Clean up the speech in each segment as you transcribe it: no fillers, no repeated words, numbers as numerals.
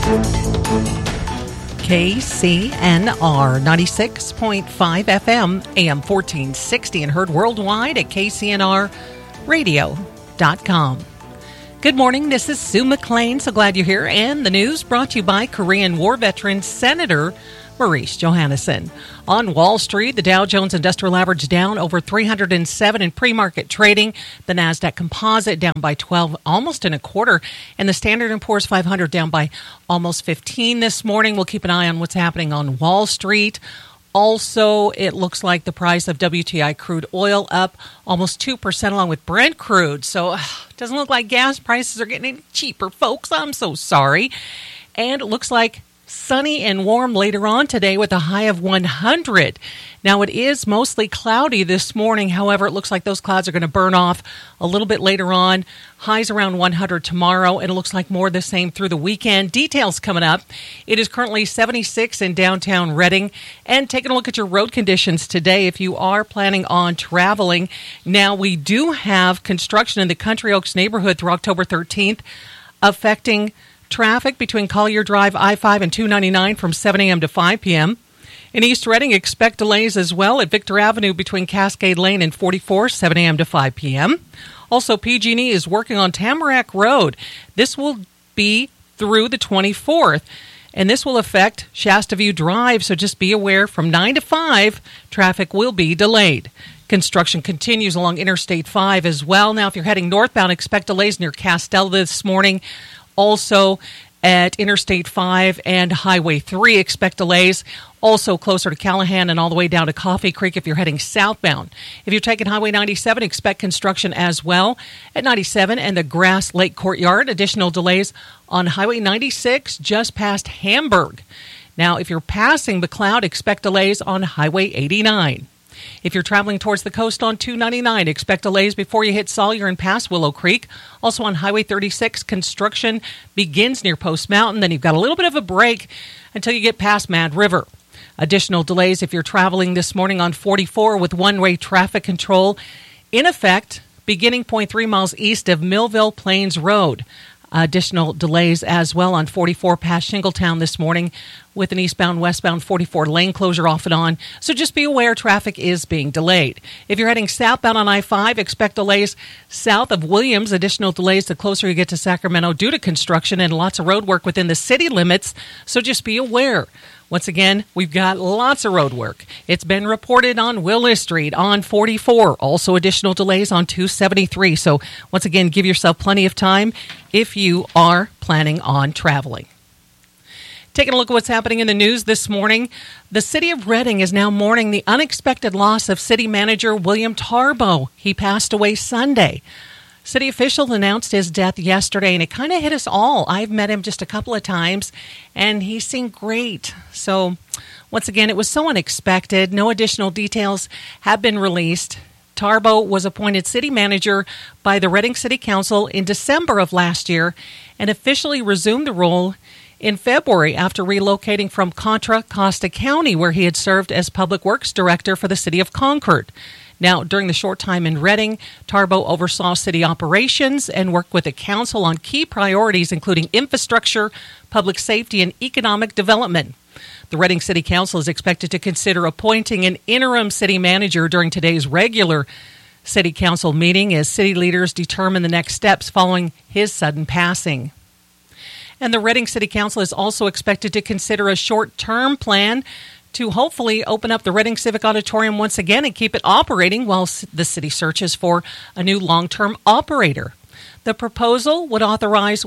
KCNR 96.5 FM, AM 1460, and heard worldwide at kcnrradio.com. Good morning, this is Sue McLean. So glad you're here. And the news brought to you by Korean War veteran Senator Maurice Johannesson. On Wall Street, the Dow Jones Industrial Average down over 307 in pre-market trading. The NASDAQ Composite down by 12, almost in a quarter. And the Standard & Poor's 500 down by almost 15 this morning. We'll keep an eye on what's happening on Wall Street. Also, it looks like the price of WTI crude oil up almost 2% along with Brent crude. So it doesn't look like gas prices are getting any cheaper, folks. I'm so sorry. And it looks like sunny and warm later on today with a high of 100. Now, it is mostly cloudy this morning. However, it looks like those clouds are going to burn off a little bit later on. Highs around 100 tomorrow, and it looks like more of the same through the weekend. Details coming up. It is currently 76 in downtown Reading. And taking a look at your road conditions today if you are planning on traveling. Now, we do have construction in the Country Oaks neighborhood through October 13th affecting traffic between Collier Drive, I-5, and 299 from 7 a.m. to 5 p.m. In East Reading, expect delays as well at Victor Avenue between Cascade Lane and 44, 7 a.m. to 5 p.m. Also, PG&E is working on Tamarack Road. This will be through the 24th, and this will affect Shasta View Drive, so just be aware from 9 to 5, traffic will be delayed. Construction continues along Interstate 5 as well. Now, if you're heading northbound, expect delays near Castell this morning. Also, at Interstate 5 and Highway 3, expect delays. Also, closer to Callahan and all the way down to Coffee Creek if you're heading southbound. If you're taking Highway 97, expect construction as well at 97 and the Grass Lake Courtyard. Additional delays on Highway 96 just past Hamburg. Now, if you're passing McLeod, expect delays on Highway 89. If you're traveling towards the coast on 299, expect delays before you hit Sawyer and past Willow Creek. Also on Highway 36, construction begins near Post Mountain. Then you've got a little bit of a break until you get past Mad River. Additional delays if you're traveling this morning on 44 with one-way traffic control in effect beginning 0.3 miles east of Millville Plains Road. Additional delays as well on 44 past Shingletown this morning with an eastbound-westbound 44 lane closure off and on. So just be aware traffic is being delayed. If you're heading southbound on I-5, expect delays south of Williams. Additional delays the closer you get to Sacramento due to construction and lots of road work within the city limits. So just be aware. Once again, we've got lots of road work. It's been reported on Willis Street, on 44. Also additional delays on 273. So once again, give yourself plenty of time if you are planning on traveling. Taking a look at what's happening in the news this morning, the city of Reading is now mourning the unexpected loss of city manager William Tarbo. He passed away Sunday. City officials announced his death yesterday, and it kind of hit us all. I've met him just a couple of times, and he seemed great. So, once again, it was so unexpected. No additional details have been released. Tarbo was appointed city manager by the Reading City Council in December of last year and officially resumed the role in February after relocating from Contra Costa County, where he had served as Public Works Director for the city of Concord. Now, during the short time in Reading, Tarbo oversaw city operations and worked with the council on key priorities, including infrastructure, public safety, and economic development. The Reading City Council is expected to consider appointing an interim city manager during today's regular city council meeting as city leaders determine the next steps following his sudden passing. And the Reading City Council is also expected to consider a short-term plan to hopefully open up the Reading Civic Auditorium once again and keep it operating while the city searches for a new long-term operator. The proposal would authorize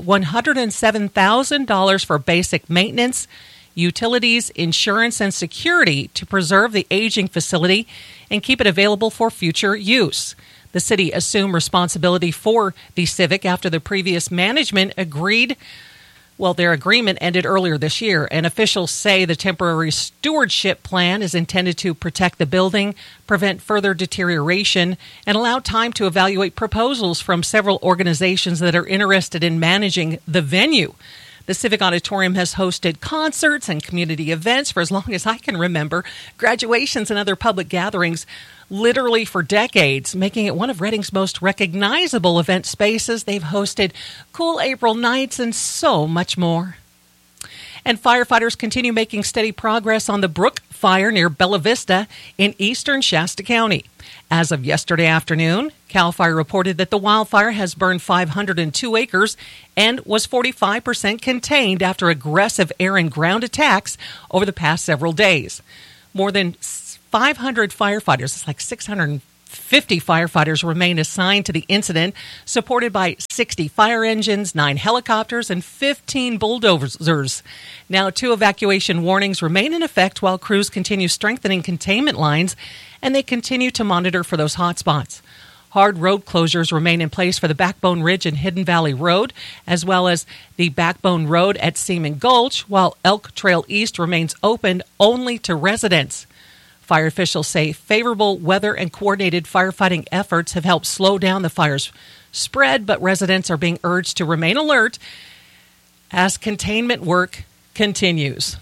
$107,000 for basic maintenance, utilities, insurance, and security to preserve the aging facility and keep it available for future use. The city assumed responsibility for the Civic after the previous management agreed. Well, their agreement ended earlier this year, and officials say the temporary stewardship plan is intended to protect the building, prevent further deterioration, and allow time to evaluate proposals from several organizations that are interested in managing the venue. The Civic Auditorium has hosted concerts and community events for as long as I can remember, graduations and other public gatherings literally for decades, making it one of Reading's most recognizable event spaces. They've hosted cool April nights and so much more. And firefighters continue making steady progress on the Brook Fire near Bella Vista in eastern Shasta County. As of yesterday afternoon, CAL FIRE reported that the wildfire has burned 502 acres and was 45% contained after aggressive air and ground attacks over the past several days. More than 500 firefighters, it's like 650 firefighters remain assigned to the incident, supported by 60 fire engines, 9 helicopters, and 15 bulldozers. Now, 2 evacuation warnings remain in effect while crews continue strengthening containment lines, and they continue to monitor for those hot spots. Hard road closures remain in place for the Backbone Ridge and Hidden Valley Road, as well as the Backbone Road at Seaman Gulch, while Elk Trail East remains open only to residents. Fire officials say favorable weather and coordinated firefighting efforts have helped slow down the fire's spread, but residents are being urged to remain alert as containment work continues.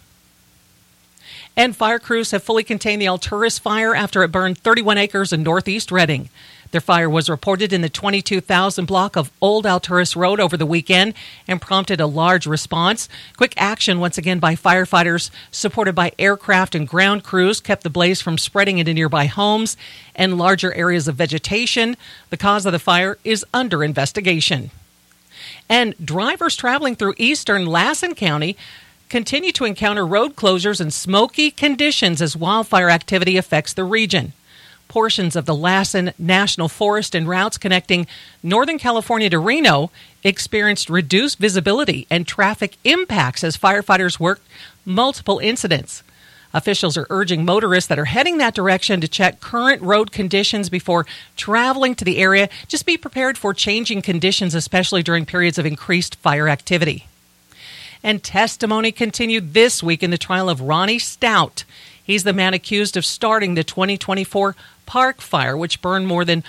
And fire crews have fully contained the Alturas fire after it burned 31 acres in northeast Redding. Their fire was reported in the 22,000 block of Old Alturas Road over the weekend and prompted a large response. Quick action once again by firefighters, supported by aircraft and ground crews, kept the blaze from spreading into nearby homes and larger areas of vegetation. The cause of the fire is under investigation. And drivers traveling through eastern Lassen County continue to encounter road closures and smoky conditions as wildfire activity affects the region. Portions of the Lassen National Forest and routes connecting Northern California to Reno experienced reduced visibility and traffic impacts as firefighters worked multiple incidents. Officials are urging motorists that are heading that direction to check current road conditions before traveling to the area. Just be prepared for changing conditions, especially during periods of increased fire activity. And testimony continued this week in the trial of Ronnie Stout. He's the man accused of starting the 2024 Park Fire, which burned more than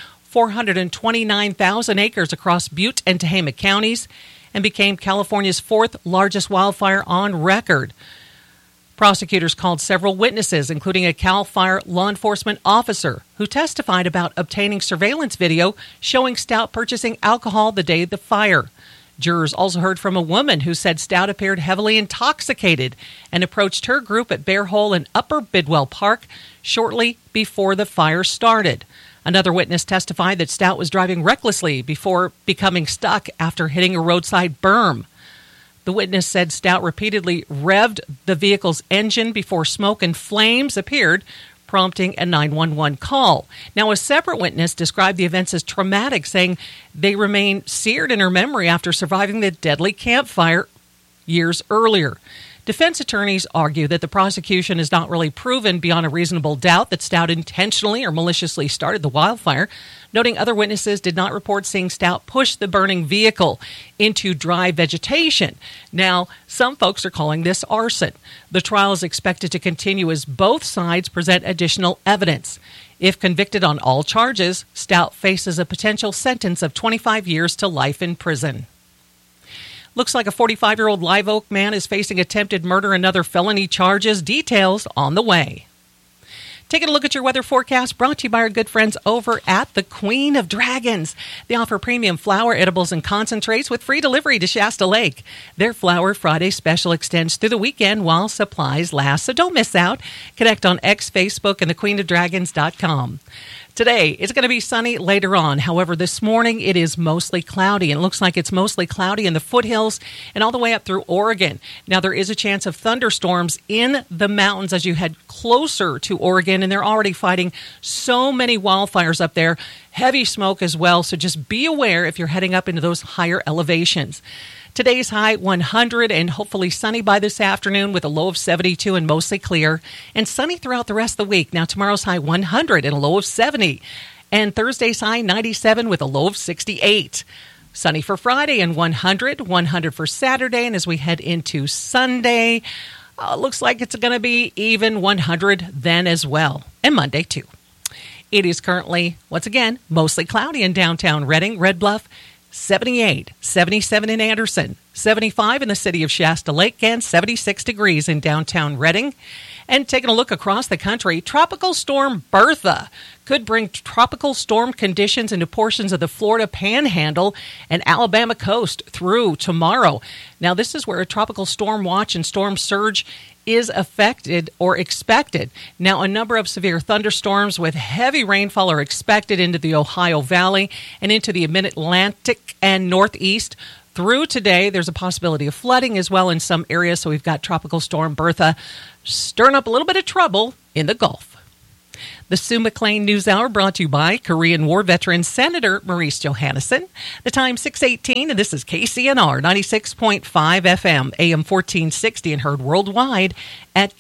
429,000 acres across Butte and Tehama counties and became California's 4th largest wildfire on record. Prosecutors called several witnesses, including a CAL FIRE law enforcement officer who testified about obtaining surveillance video showing Stout purchasing alcohol the day of the fire. Jurors also heard from a woman who said Stout appeared heavily intoxicated and approached her group at Bear Hole in Upper Bidwell Park shortly before the fire started. Another witness testified that Stout was driving recklessly before becoming stuck after hitting a roadside berm. The witness said Stout repeatedly revved the vehicle's engine before smoke and flames appeared, prompting a 911 call. Now, a separate witness described the events as traumatic, saying they remain seared in her memory after surviving the deadly campfire years earlier. Defense attorneys argue that the prosecution has not really proven beyond a reasonable doubt that Stout intentionally or maliciously started the wildfire, noting other witnesses did not report seeing Stout push the burning vehicle into dry vegetation. Now, some folks are calling this arson. The trial is expected to continue as both sides present additional evidence. If convicted on all charges, Stout faces a potential sentence of 25 years to life in prison. Looks like a 45-year-old Live Oak man is facing attempted murder and other felony charges. Details on the way. Taking a look at your weather forecast, brought to you by our good friends over at the Queen of Dragons. They offer premium flour, edibles, and concentrates with free delivery to Shasta Lake. Their Flower Friday special extends through the weekend while supplies last, so don't miss out. Connect on X, Facebook, and thequeenofdragons.com. Today, it's going to be sunny later on. However, this morning it is mostly cloudy, and it looks like it's mostly cloudy in the foothills and all the way up through Oregon. Now, there is a chance of thunderstorms in the mountains as you head closer to Oregon, and they're already fighting so many wildfires up there. Heavy smoke as well, so just be aware if you're heading up into those higher elevations. Today's high 100 and hopefully sunny by this afternoon with a low of 72 and mostly clear, and sunny throughout the rest of the week. Now tomorrow's high 100 and a low of 70, and Thursday's high 97 with a low of 68. Sunny for Friday and 100 for Saturday, and as we head into Sunday, looks like it's going to be even 100 then as well, and Monday too. It is currently, once again, mostly cloudy in downtown Redding, Red Bluff, 78, 77 in Anderson, 75 in the city of Shasta Lake, and 76 degrees in downtown Redding. And taking a look across the country, Tropical Storm Bertha could bring tropical storm conditions into portions of the Florida Panhandle and Alabama coast through tomorrow. Now, this is where a tropical storm watch and storm surge is affected or expected. Now, a number of severe thunderstorms with heavy rainfall are expected into the Ohio Valley and into the mid-Atlantic and Northeast. Through today, there's a possibility of flooding as well in some areas, so we've got Tropical Storm Bertha stirring up a little bit of trouble in the Gulf. The Sue McLean News Hour brought to you by Korean War veteran Senator Maurice Johannesson. The time 6:18, and this is KCNR 96.5 FM, AM 1460, and heard worldwide at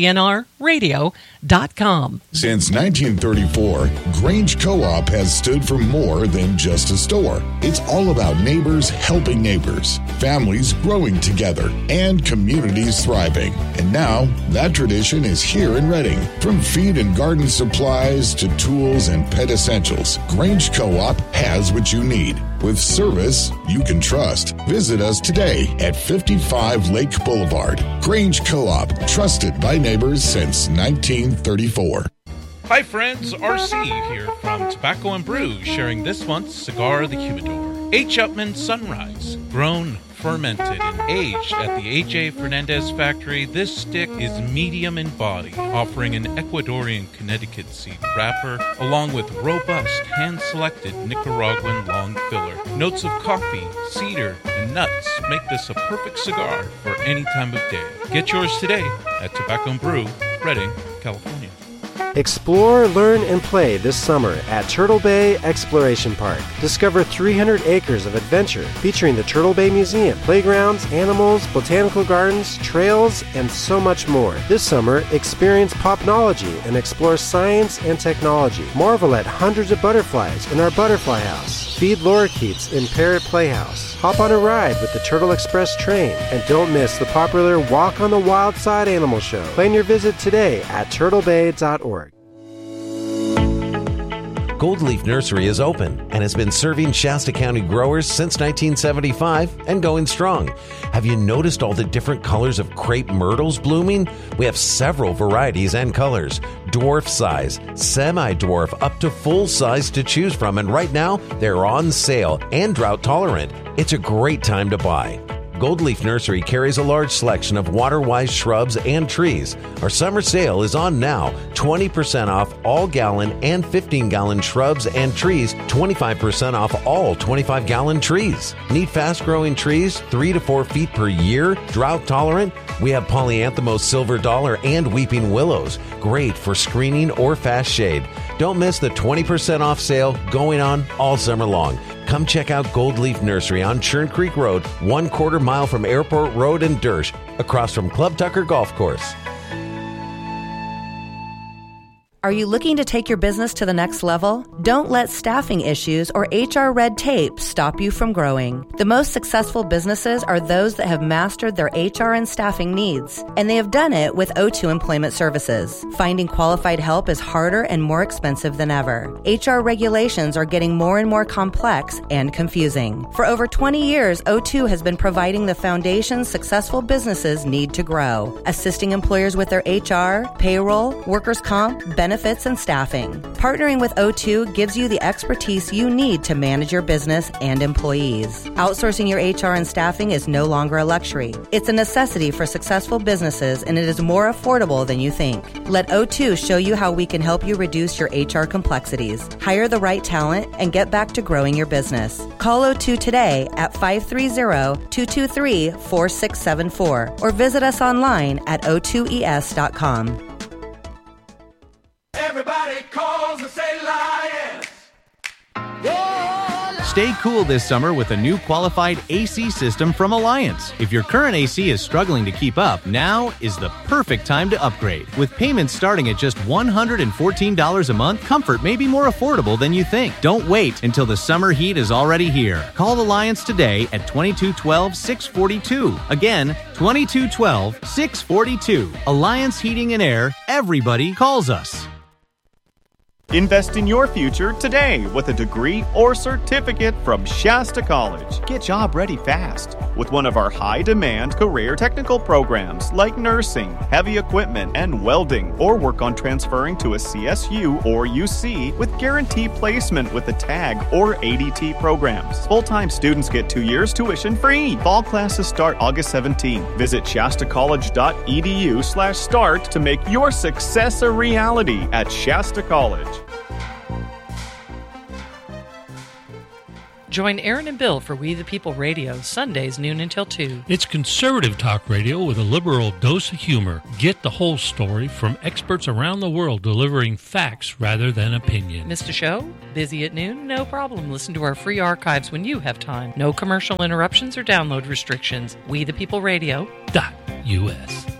kcnrradio.com. Since 1934, Grange Co-op has stood for more than just a store. It's all about neighbors helping neighbors, families growing together, and communities thriving. And now, that tradition is here in Redding. From feed and garden supplies to tools and pet essentials, Grange Co-op has what you need. With service you can trust. Visit us today at 55 Lake Boulevard. Grange Co-op, trusted by neighbors since 1934. Hi friends, RC here from Tobacco and Brew, sharing this month's Cigar of the Humidor. H. Upmann Sunrise, grown, fermented, and aged at the A.J. Fernandez factory, this stick is medium in body, offering an Ecuadorian Connecticut seed wrapper, along with robust, hand-selected Nicaraguan long filler. Notes of coffee, cedar, and nuts make this a perfect cigar for any time of day. Get yours today at Tobacco and Brew, Redding, California. Explore, learn, and play this summer at Turtle Bay Exploration Park. Discover 300 acres of adventure featuring the Turtle Bay Museum, playgrounds, animals, botanical gardens, trails, and so much more. This summer, experience popnology and explore science and technology. Marvel at hundreds of butterflies in our butterfly house. Feed lorikeets in Parrot Playhouse. Hop on a ride with the Turtle Express train. And don't miss the popular Walk on the Wild Side Animal Show. Plan your visit today at turtlebay.org. Gold Leaf Nursery is open and has been serving Shasta County growers since 1975 and going strong. Have you noticed all the different colors of crepe myrtles blooming? We have several varieties and colors. Dwarf size, semi-dwarf, up to full size to choose from. And right now, they're on sale and drought tolerant. It's a great time to buy. Gold Leaf Nursery carries a large selection of water-wise shrubs and trees. Our summer sale is on now. 20% off all gallon and 15-gallon shrubs and trees. 25% off all 25-gallon trees. Need fast-growing trees 3 to 4 feet per year? Drought tolerant? We have Polyanthemos Silver Dollar and Weeping Willows. Great for screening or fast shade. Don't miss the 20% off sale going on all summer long. Come check out Gold Leaf Nursery on Churn Creek Road, 1/4 mile from Airport Road and Dersh, across from Club Tucker Golf Course. Are you looking to take your business to the next level? Don't let staffing issues or HR red tape stop you from growing. The most successful businesses are those that have mastered their HR and staffing needs, and they have done it with O2 Employment Services. Finding qualified help is harder and more expensive than ever. HR regulations are getting more and more complex and confusing. For over 20 years, O2 has been providing the foundation successful businesses need to grow, assisting employers with their HR, payroll, workers' comp, benefits, and staffing. Partnering with O2 gives you the expertise you need to manage your business and employees. Outsourcing your HR and staffing is no longer a luxury. It's a necessity for successful businesses, and it is more affordable than you think. Let O2 show you how we can help you reduce your HR complexities, hire the right talent, and get back to growing your business. Call O2 today at 530-223-4674 or visit us online at o2es.com. Everybody calls and say Lions. Stay cool this summer with a new qualified AC system from Alliance. If your current AC is struggling to keep up, now is the perfect time to upgrade. With payments starting at just $114 a month, comfort may be more affordable than you think. Don't wait until the summer heat is already here. Call Alliance today at 2212-642. Again, 2212-642. Alliance Heating and Air. Everybody calls us. Invest in your future today with a degree or certificate from Shasta College. Get job ready fast with one of our high-demand career technical programs like nursing, heavy equipment, and welding, or work on transferring to a CSU or UC with guaranteed placement with the TAG or ADT programs. Full-time students get 2 years tuition free. Fall classes start August 17. Visit shastacollege.edu/start to make your success a reality at Shasta College. Join Aaron and Bill for We the People Radio, Sundays noon until 2. It's conservative talk radio with a liberal dose of humor. Get the whole story from experts around the world delivering facts rather than opinion. Missed a show? Busy at noon? No problem. Listen to our free archives when you have time. No commercial interruptions or download restrictions. WeThePeopleRadio.us.